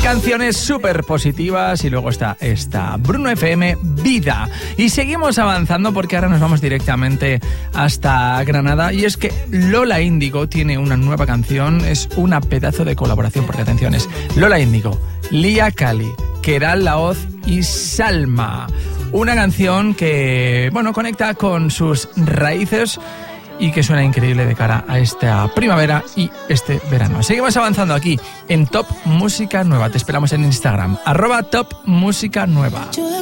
Canciones súper positivas y luego está esta Bruno FM Vida. Y seguimos avanzando porque ahora nos vamos directamente hasta Granada, y es que Lola Índigo tiene una nueva canción, es una pedazo de colaboración porque atención, es Lola Índigo, Lía Cali, Keral Laoz y Salma. Una canción que, bueno, conecta con sus raíces y que suena increíble de cara a esta primavera y este verano. Seguimos avanzando aquí en Top Música Nueva. Te esperamos en Instagram, @Top Música Nueva.